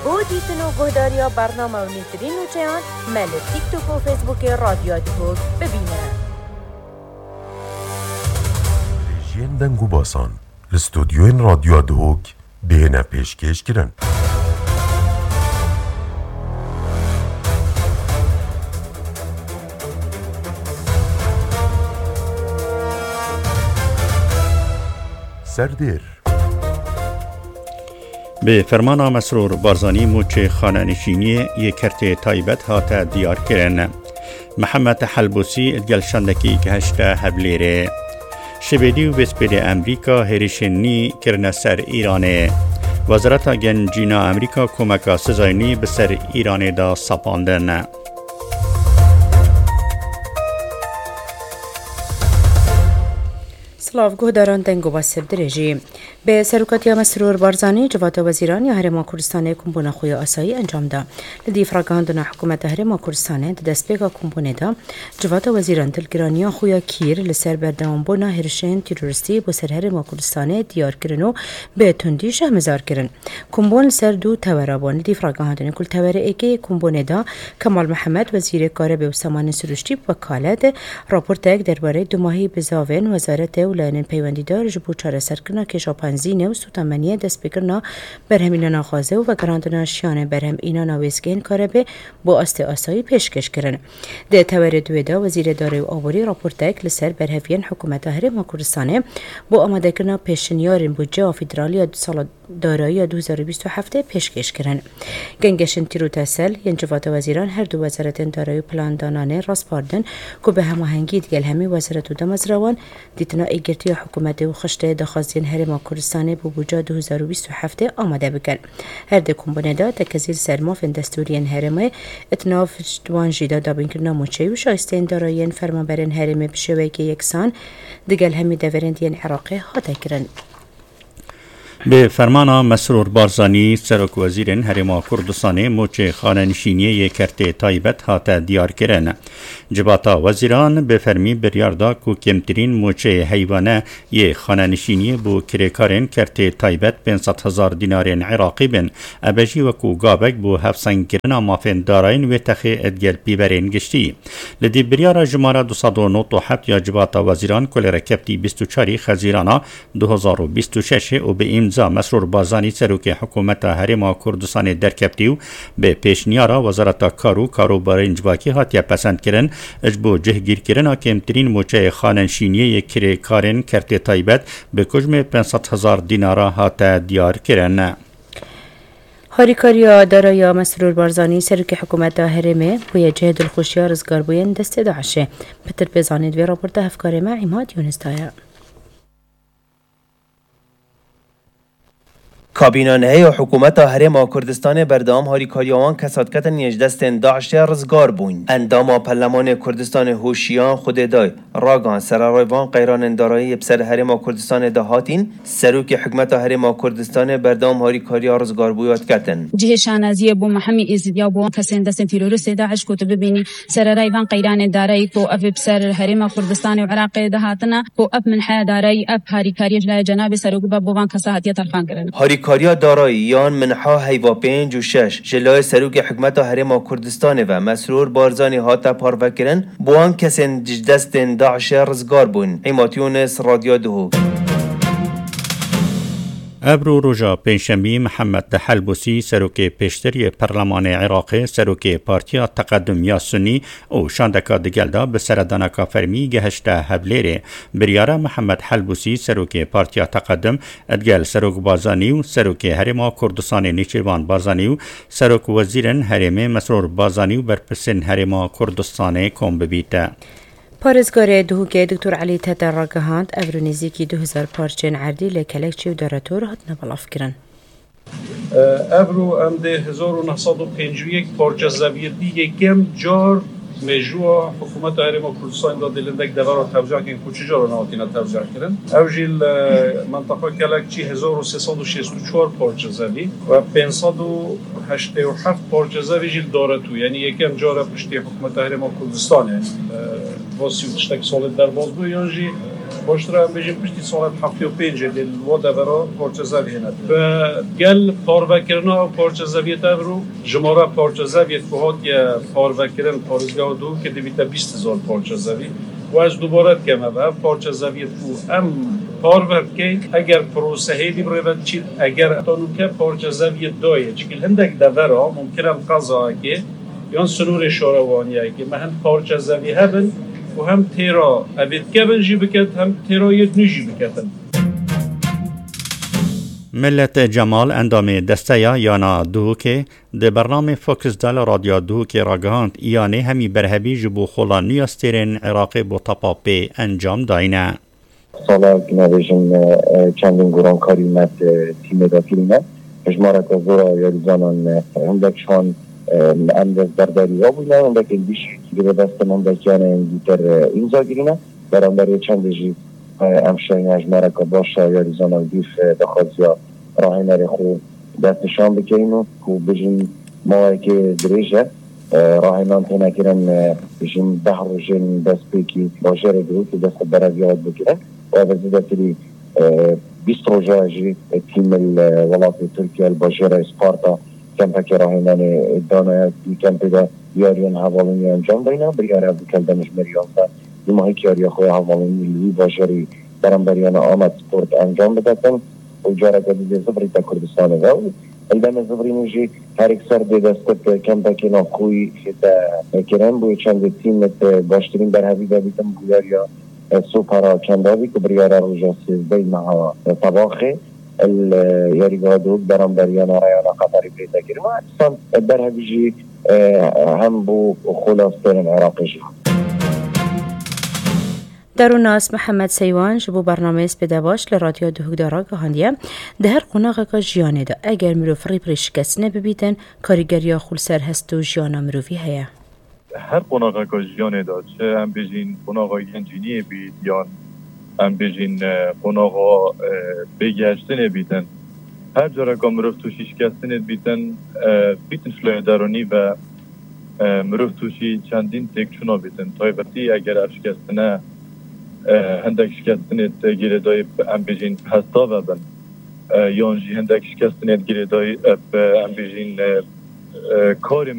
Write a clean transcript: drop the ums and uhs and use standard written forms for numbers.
بو دیتن و گهداریا برنامه و نیترین و چیان مل تیک توک و فیسبوک رادیو دهوک ببینه. جین دنگو باسان لستودیوین رادیو دهوک دهنه پیشکش کرن. سردیر به فرمان مسرور بارزانی موچ خانه‌نشینی یکرت تایبت هات دیار کرن. محمد حلبوسی ادگل شندکی که هشتا هبلیره. شبیدی و بسپید امریکا هریشنی کرن سر ایرانه. وزارت گنجینا امریکا کمکا سزاینی بسر ایرانه دا سپاندن. سلاف گهداران دنگو باسب درجی به سروکاتی مسرور بارزانی جوات وزیران یا هرما کردستان کمبونا خوی آسایی انجام دا لدی فراگاندنا حکومت هرما کردستان دست بگا کمبونه دا جوات وزیران دلگرانی خویا کیر لسر بردام بونا هرشن تیروریستی با سر هرما کردستان دیار کرنو به تندی شهمزار کرن کمبون لسر دو تورابان لدی فراگاندنا کل تور ایکی کمبونه دا کمال محمد وزیر کارب و سامان سروشتی وکالت راپورتک درباره دو ماهی بزاون وزارت ولایان پیوندیدار جبو چاره سرکرنا کشاپانزینه و سوتامنیه دست بکرنا برهم اینا ناخوازه و گراندنا شیانه برهم اینا ناویزگین کاربه با است آسایی پیشکش کرن. ده تور دویدا وزیر داره و آوری راپورتک لسر برهوین حکومت هرما کردستانه با آماده کرنا پیشنیارین بودجه و فدرالی سال دارایی 2027 پیشکش کرن. گنگشن تیرو تسل ینجوات وزیران هر دو وزارت دارایی و پلاندانانه راست پاردن که به هماهنگی دیگل همی وزارت و دمزروان دیتنا ایگرتی حکومت و خشته دخواستین هرما کردستان بو بودجه 2027 آماده بکن. هر دو کمبونه دا تکزیل سرمافن دستورین هرمه اتناف دوان جیدا دابین کرنا موچه و شایستین دارایین فرمانبرین هرمه بشوه که یکسان دیگل همی دورندین عراقی حاته کرن. به فرمان مسرور بارزانی سرک وزیرین هرما کردستان موچ خانه‌نشینی یکرت تایبت هات دیار کرن. جباتا وزیران به فرمی بریاردا کو کمترین موچ حیوانه ی خانه‌نشینی بو کرکارن کرت تایبت 500,000 دینارین عراقی بن ابجی و کو گابک بو حفظن کرنا مافن دارین و تخی ادگل پیبرین گشتی. لدی بریارا جمارا 297 یا جباتا وزیران کل رکبتی 24 خزیرانا 2026 و به امضا مسرور بارزانی سروک حکومت هرما کردستان درکبتیو به پیشنیارا وزارت کارو برنجواکی هاتیا پسند کرن اجبو جهگیر کرن کمترین موچه خاننشینی یک کارن کرت تایبت به کجم 500,000 دینارا هات دیار کرن. هاریکاریا دارای مسرور بارزانی سروک حکومت هرمه بوی جه دلخوشی رزگار بوین دست داعشه پتر بزانید و راپورت افکار ما عماد یونستایا. کابینانه حکومت هرما کردستان بردام هاریکاریوان کسادکت نیجدستن داعش رزگار بون اندام پرلمان کردستان هوشیان خود دای راگان سرایوان قیران اندارایی بسر هرما کردستان دهاتین سروک حکومت هرما کردستان بردام هاریکاریا رزگار بویات کتن جهشان ازیه بو محمی ازدیا بو کسین دستن تیروریست داعش کو ببینی سرایوان قیران اندارایی کو اف بسر هرما کردستان و عراق دهاتنا کو اف من حیا دارایی اف هاریکاری جناب سروک بابوان کساهاتیه ترخان کرن هاریکاریا دارایی یان منحا هیوا 5 و 6 جلوی سروک حکومت هرما کردستان و مسرور بارزانی هاتا پاروکرن بوان کسین دستن داعش رزگار بون ایماتیونس رادیو دهو ابرو روژا پنجشنبه محمد حلبوسی سروک پیشتری پارلمان عراق سروک پارتیا تقدم یا سنی او شاندکا دگلدا به سردانکا فرمی گهشته هبلیره بریارا محمد حلبوسی سروک پارتیا تقدم ادگل سروک بازانی و سروک هرما کردستان نیچیروان بازانی و سروک وزیرن هرمه مسرور بازانی و برپسن هرما کردستان کم ببیته. پارزگار دهوکه دکتر علی تتر را گهاند ابرو نزیکی 2000 پارچین عردی لکلکچی و داراتور هات نبالاف کرن. ابرو امده 1951 پارچه زویدی یکم جار مجروع حکومت هرما کردستان دا دلندک دوار توزیع کن کچی جار نواتینا توزیع کرن. اوجیل منطقه کلکچی 1364 پارچه زوی و 587 پارچه زوی جیل دارتو یعنی یکم جار پشتی حکومت هرما کردستان واسیو تشتک سال در باز بو یانجی باشتر هم بجیم پشتی سال 75 دل و دورا پارچزاوی هنده و گل پاروکرنا و پارچزاویت رو جماره پارچزاویت که هات یا پاروکرن پارزگاه دو که دویتا 20,000 پارچزاوی و از دوباره کمه و پارچزاویت کو ام پارورد که اگر پروسه هیدی برود چید اگر تانو که پارچزاویت دایه چکل هندک دورا ممکنه قضا که یان سنور شوروانیه که مهم پارچزاوی هبن و هم تیرا اوید کبن جی بکت هم تیرا ید نجی بکتن ملت جمال اندام دسته یانا دوکه ده برنامه فوکس دال رادیو دوکه راگهاند یانه همی برهبی جبو خولا نیاستیرین عراق بو تپاپی انجام داینه سالا نویژن چندین گران کاری مد تیم داخلینه پشمارت زورا یاریزانان هندک شان انداز برداری ها بودن اندک بیش که به دست من دکیانه دیتر اینجا گیرینه برام برای چند جی امشای نجمره که باشه یاریزانان دیف دخوازیا راهی نره خود دستشان بکنیم و بجیم ما که دریجه راهی نانته نکرن بجیم 10 روزین دست پیکی باشه رو که دست برازیاد بکنن و وزیده تری 20 روزه اجی تیم الولات ترکیه الباجره اسپارتا کمپا که راهنان دانه کمپی دا یاریان حوالونی انجام داینا بریاره ابو کلدمش مریان دا دیماهی که یاری خوی حوالونی لیوی باجری برام بریان آمد سپورت انجام بدتن و جاره قدیده زبری تا کردستانه و الدم زبری نوشی هر یک سر دستت کمپا که ناخوی خیطه کرن بوی چند تیمت باشترین برهوی دا بیتم بویاریا سوپرا چنداوی که بریاره روژا سیزده مها طباخه یاریگاه دوگ برام بریان آرایانا قطاری پیدا کریم و اصلا در همیجی هم بو خلاصترین عراقی جا در ناس محمد سیوان جبو برنامه سپیده باش لرادیو دوگ دارا گهاندیه ده هر قناغه که جیانه ده اگر مروف ریبری شکستنه ببیتن کاریگریا خول سر هست و جیانا مروفی هیا هر قناغه که جیانه ده چه هم بجین قناغه گنجینی بید یا هم بجین قناغه بگشتنه بیتن هر جاره که مروف توشی شکستنه بیتن شلوه درونی و مروف توشی چندین تکچونا بیتن تایبتی اگر افشکستنه هندک شکستنه گیره دای هم بجین هستا و بن یانجی هندک شکستنه گیره دای هم بجین کاری